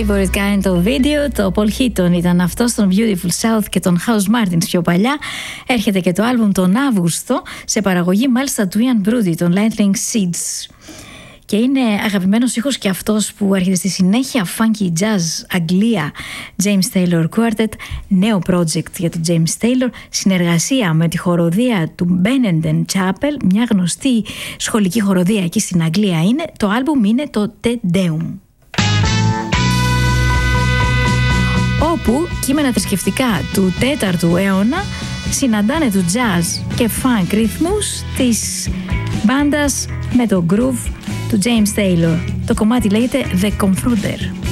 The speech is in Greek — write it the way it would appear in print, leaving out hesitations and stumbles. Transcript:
Favorite Kind of Video. Το Paul Heaton ήταν αυτό στον Beautiful South και τον House Martins πιο παλιά. Έρχεται και το άλμπουμ τον Αύγουστο, σε παραγωγή μάλιστα του Ian Broody, των Lightning Seeds. Και είναι αγαπημένος ήχος και αυτός που έρχεται στη συνέχεια. Funky Jazz, Αγγλία, James Taylor Quartet. Νέο project για τον James Taylor. Συνεργασία με τη χοροδία του Benenden Chapel, μια γνωστή σχολική χοροδία εκεί στην Αγγλία είναι. Το άλμπουμ είναι το Te Deum, όπου κείμενα θρησκευτικά του 4ου αιώνα συναντάνε του jazz και funk ρυθμούς της μπάντας με το groove του James Taylor. Το κομμάτι λέγεται The Confronter.